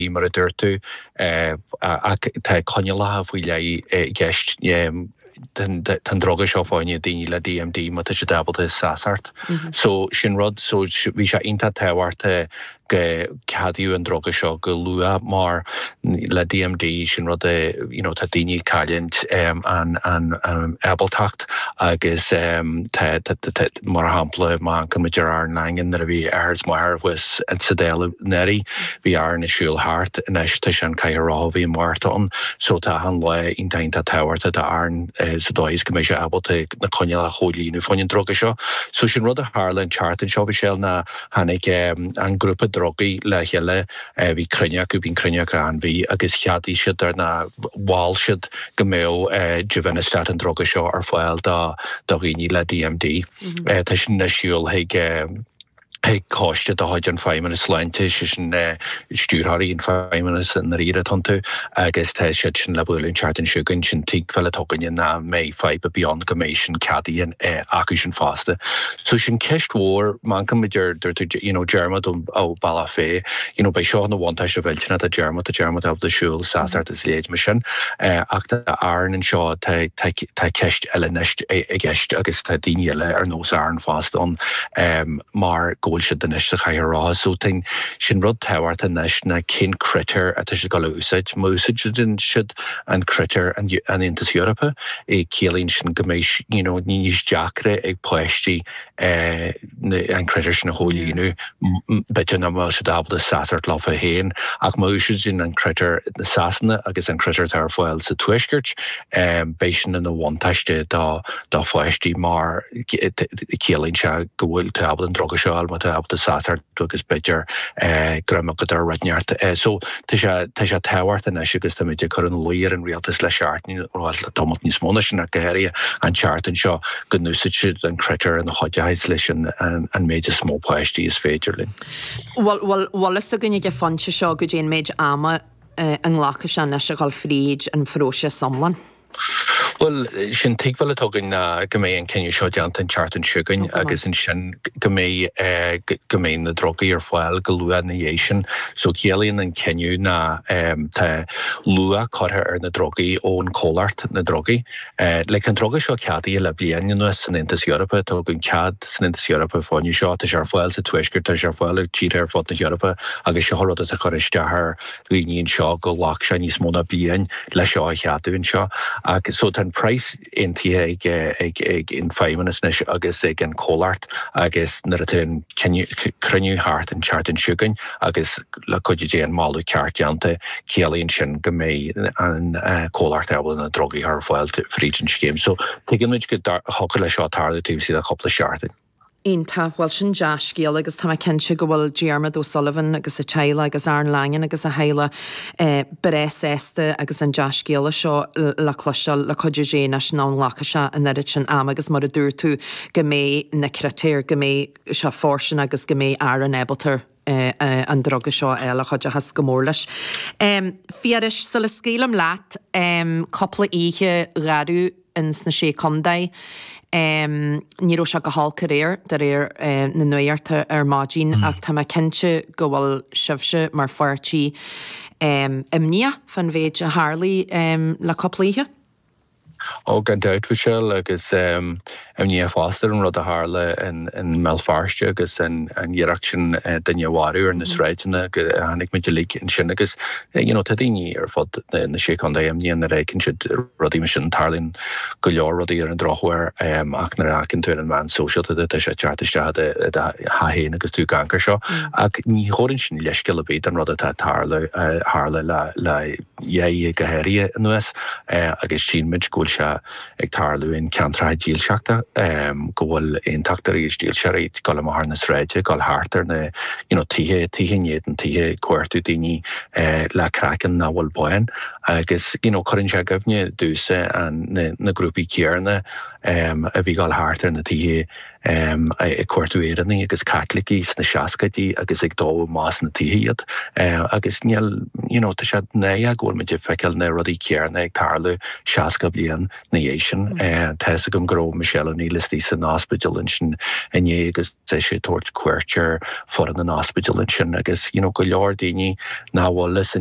mar a dúirtú tá conne lá bhfuil le gceist tan droga seo fáinne daoine le DMD má tá sé dabalta sasart. So sin rud so bhí sé inta tehhairta cadú an droga seo go lua mar le DMD sin rud tá daoine cailint an ebaltacht agus mar hampla má go muidir ar naingin ar a bhí airs mar was an sadéile neri bhí ar na siúlthart in eiste an cairrá bhí martón so tá an le intainta tehhairta de arn sa dóis go méid sé ebalta na conne le cholíú fáin droga seo. So sin rud a Harlan chartan seo bhí sé na hanig an grúpa drogaí le heile bhí cruineach go bhín cruineach an bhí agus cheadaí siad ar na bháil siad go méo juvenile an droga seo ar fáil do rií le DMD. Tá sin na siúil coiste a haid an feimman is leinte sin stúrthaí an feimman in ríre tantu agus tá sé sin le bhfuiln chartan siúgann sin tí fel tugann na mé feib a beyond go mééis sin cadíon acu sin fásta. So sin ceist mhór man go idir Germad ó balla fé, bei seo na bhaanta se bhiltena a Germad ab de siúil sásart is léid me sin ach airn an seo tá ceist eile neist a gceist agus tá daine eile ar nós airn fástón mar ggóil se den is a chairrá, so ting sin rud tehhairta neis na cin critter a tuis go úsáid, músáid den siad an critter an Intas Europa célín sin go méis níos deacra ag pleistí an critter sin na hólíú beidir na má se dabal a sasart lá a héin ach músáid sin an critter na sasanna agus an critter tar fáil sa tuisgurt béisin in na bhaintaiste dá pleistí mar célín se go bhfuil tabal an droga seáil ab de sasart agus beidir grama go ar radneart. So tá sé tehhart in agus tá idir chu an luir an rialtas le seaartní ráil le tomat níos móna sin a gohéir an chartan seo go núsid an critter an choideáis leis an méidir smó pleistí is féidirlinn. Wallace a gunne ge fanse seo go dé méid ama an ghlacha se na se gáil fríd an fróise somlan. Well, sin teaghfuil tugann na go mé an cinniú seo deanta an chartan siúgain agus in sin go mé na drogaí ar fáil go lua na dhé sin, so chéalaíonn an cinniú na tá lua chutha ar na drogaí ón cólart na drogaí. Le an droga seo ceadaí le bliain nuas san Intas Europa, tugann cead san Intas Europa fáinniu seo tá ar fáil sa tuisgur tá ar fáil tíad ar fád na Europa agus se thorad a chuiristeair líonn seo go lách se níos móna bliain le seo a cheadúin seo. Agus so tan price intí ag in feimmanas nes agus ag an cólart agus na tún cruniú hart an chartan siúgain agus le chuidir an máú ceartteanta céalaíonn sin go mé an cólart ebal na drogaí ar fáil frídin céim. So tuigemuid go thocha le seo tarlatíh si a chopla seaartain. Ínta bhfuil sin deascéal agus tá cinse go bhfuil Diarmid O'Sullivan agus a Teile agus Arn Langan agus a Heile Bres Éiste agus an deascéala seo le cloisiil le chuidir na ná lacha se an erid sin am agus mar a dúir tú go mé na creatéir go mé se fórsin agus go mé ar an ebaltar an droga seo eile chuide has go mór leis. Fiaris sa le scélam leat coppla ihe radú ins na sé condaid níró se go hálca réir dar na nuirta ar mádín ach tá cinse go bhfuil sibse mar fuirtí imnia fan bhéid a Harlaí le coplaíthe? Ó gan deutfuisiil agus ní fástar an rud a hála in Melfarste agus an dhéireach sin danneháú ar na sráidena go hanig meidir lí in sin agus tá daoine ar fod na sécondé níon na récinn siad rudí me sin tarlín go leor rudí ar an drochhair ach na racinn tú an man socialta tá sé teartiste hahéin agus tú gancar seo ach ní háann sin leisce le bit an rud atá hála le dhé gohéirí nuas agus símid gúil se ag tarlúin ceantraid díal seachta go bhfuil éontaktar is díal seaid go le mar na sráide go hátar na tithe néad an tithe cuairtú daoine le crackan na bhfuil buin agus chuann se gohne dúsa an na grúpaí cearna a bhí gáil hátar na tithe cuairtúéireanna agus Catholicís na seascaidí agus ag dó más na tíhiad agus níl tá sé né ggóil me feiceil na rudí cearna ag tarlú seasca blian na dhéisian Tás gom gró Michelle ní listí san náspidal sin ané agus sé tuairt cuairtear foran an náspidal sin agus go leor daoine náhfuil